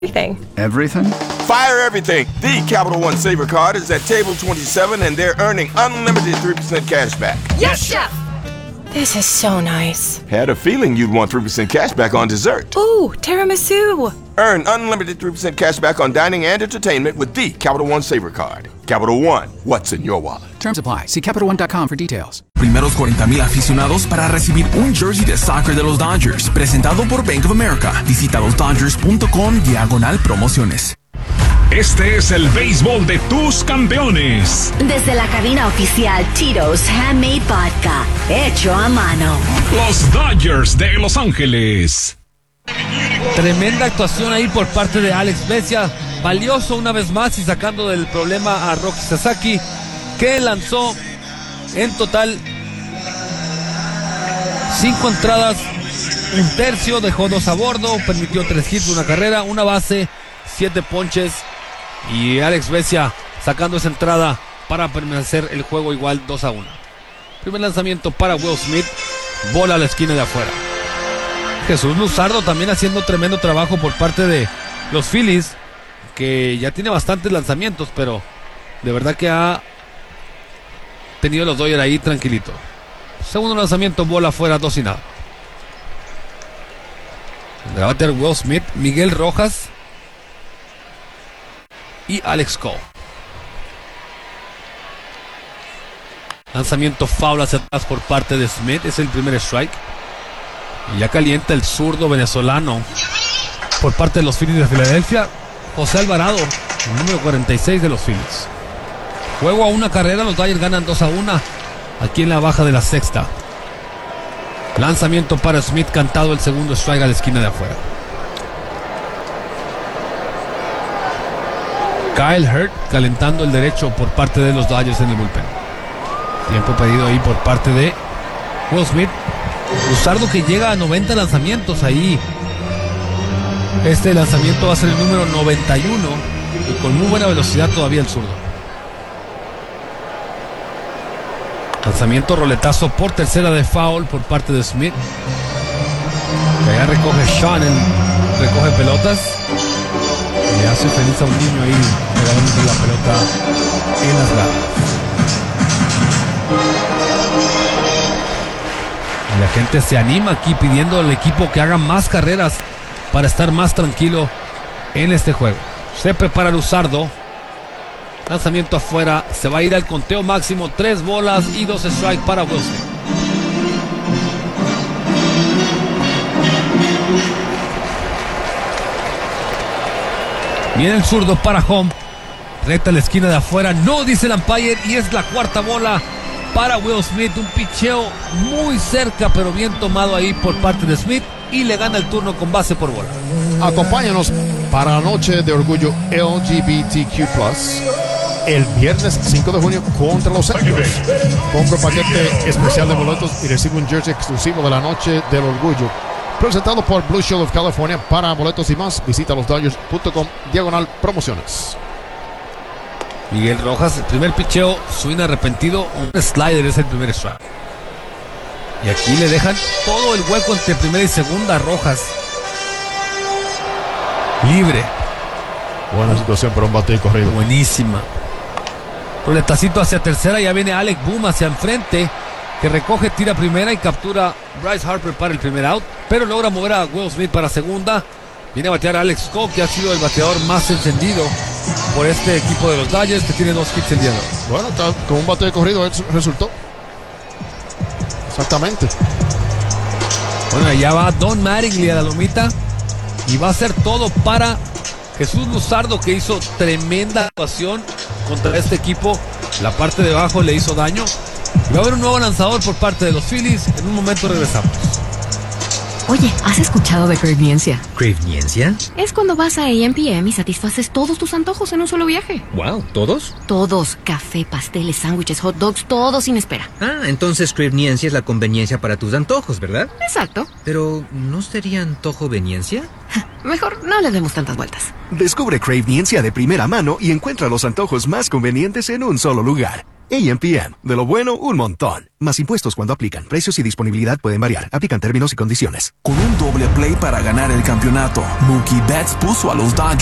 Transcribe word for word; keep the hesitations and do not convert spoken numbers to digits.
Everything. Everything? Fire everything. The Capital One Saver Card is at table twenty-seven and they're earning unlimited three percent cash back. Yes, Chef! This is so nice. Had a feeling you'd want three percent cash back on dessert. Ooh, tiramisu. Earn unlimited three percent cash back on dining and entertainment with the Capital One Saver Card. Capital One, what's in your wallet? Terms apply. See Capital One dot com for details. Primeros cuarenta mil aficionados para recibir un jersey de soccer de los Dodgers, presentado por Bank of America. Visita los dodgers punto com diagonal promociones. Este es el béisbol de tus campeones. Desde la cabina oficial Tito's Handmade Vodka, hecho a mano. Los Dodgers de Los Ángeles. Tremenda actuación ahí por parte de Alex Vesia. Valioso una vez más y sacando del problema a Roki Sasaki, que lanzó en total cinco entradas, un tercio, dejó dos a bordo, permitió tres hits, una carrera, una base, siete ponches. Y Alex Vesia sacando esa entrada para permanecer el juego igual dos a uno. Primer lanzamiento para Will Smith, bola a la esquina de afuera. Jesús Luzardo también haciendo tremendo trabajo por parte de los Phillies, que ya tiene bastantes lanzamientos, pero de verdad que ha tenido los Dodgers ahí tranquilito. Segundo lanzamiento, bola afuera, dos y nada. El bater Will Smith, Miguel Rojas y Alex Cole. Lanzamiento foul hacia atrás por parte de Smith, es el primer strike. Y ya calienta el zurdo venezolano por parte de los Phillies de Filadelfia, José Alvarado, el número cuarenta y seis de los Phillies. Juego a una carrera, los Dodgers ganan dos a uno aquí en la baja de la sexta. Lanzamiento para Smith, cantado el segundo strike a la esquina de afuera. Kyle Hurt calentando el derecho por parte de los Dodgers en el bullpen. Tiempo pedido ahí por parte de Will Smith. Luzardo que llega a noventa lanzamientos ahí. Este lanzamiento va a ser el número noventa y uno y con muy buena velocidad todavía el zurdo. Lanzamiento roletazo por tercera de foul por parte de Smith. Que allá recoge Sean, el, recoge pelotas. Y hace feliz a un niño ahí regalándole la pelota en las gradas. La gente se anima aquí pidiendo al equipo que haga más carreras para estar más tranquilo en este juego. Se prepara Luzardo. Lanzamiento afuera. Se va a ir al conteo máximo. Tres bolas y dos strikes para Wilson. Viene el zurdo para home. Recta a la esquina de afuera. No, dice el umpire. Y es la cuarta bola para Will Smith. Un picheo muy cerca, pero bien tomado ahí por parte de Smith. Y le gana el turno con base por bola. Acompáñanos para la noche de orgullo L G B T Q plus, el viernes cinco de junio contra los Astros. Compra un paquete especial de boletos y recibe un jersey exclusivo de la noche del orgullo. Presentado por Blue Shield of California. Para boletos y más, visita los dodgers punto com diagonal promociones. Miguel Rojas, el primer picheo, swing arrepentido, un slider es el primer strike. Y aquí le dejan todo el hueco entre primera y segunda. Rojas libre. Buena situación para un bate de corrido. Buenísima. Roletacito hacia tercera, ya viene Alec Boom hacia enfrente, que recoge, tira primera y captura Bryce Harper para el primer out, pero logra mover a Will Smith para segunda. Viene a batear a Alex Cobb, que ha sido el bateador más encendido por este equipo de los Dodgers, que tiene dos hits el día de hoy. Bueno, está, con un bate de corrido eso resultó. Exactamente. Bueno, allá va Don Mattingly a la lomita y va a hacer todo para Jesús Luzardo, que hizo tremenda actuación contra este equipo. La parte de abajo le hizo daño. Y va a haber un nuevo lanzador por parte de los Phillies. En un momento regresamos. Oye, ¿has escuchado de Craveniencia? ¿Craveniencia? Es cuando vas a A M P M y satisfaces todos tus antojos en un solo viaje. Wow, ¿todos? Todos. Café, pasteles, sándwiches, hot dogs, todo sin espera. Ah, entonces Craveniencia es la conveniencia para tus antojos, ¿verdad? Exacto. Pero, ¿no sería antojoveniencia? Mejor no le demos tantas vueltas. Descubre Craveniencia de primera mano y encuentra los antojos más convenientes en un solo lugar. A M P M. De lo bueno, un montón. Más impuestos cuando aplican. Precios y disponibilidad pueden variar. Aplican términos y condiciones. Con un doble play para ganar el campeonato, Mookie Betts puso a los Dodgers